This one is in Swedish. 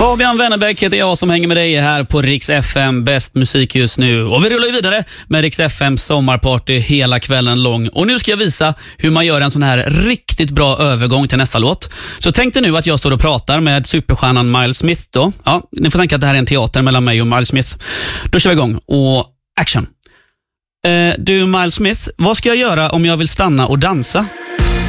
Fabian Wennerbäck heter jag som hänger med dig här på Rix FM, bäst musik just nu. Och vi rullar vidare med Rix FM sommarparty hela kvällen lång. Och nu ska jag visa hur man gör en sån här riktigt bra övergång till nästa låt. Så tänk dig nu att jag står och pratar med superstjärnan Miles Smith då. Ja, ni får tänka att det här är en teater mellan mig och Miles Smith. Då kör vi igång och action. Du Miles Smith, vad ska jag göra om jag vill stanna och dansa?